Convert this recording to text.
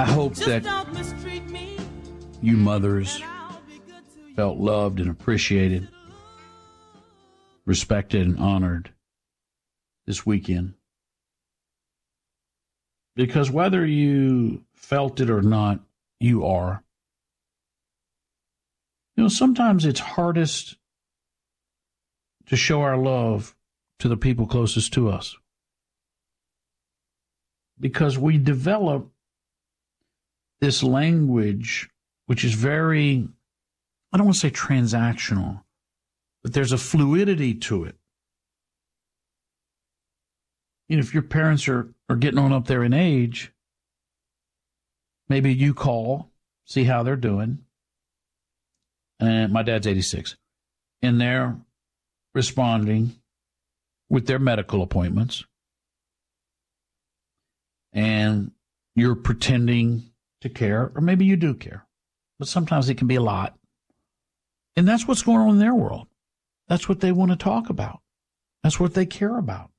I hope that you mothers felt loved and appreciated, respected and honored this weekend. Because whether you felt it or not, you are. Sometimes it's hardest to show our love to the people closest to us. Because we develop this language, which is very, I don't want to say transactional, but there's a fluidity to it. If your parents are getting on up there in age, maybe you call, see how they're doing. And my dad's 86. And they're responding with their medical appointments. And you're pretending to care, or maybe you do care. But sometimes it can be a lot. And that's what's going on in their world. That's what they want to talk about. That's what they care about.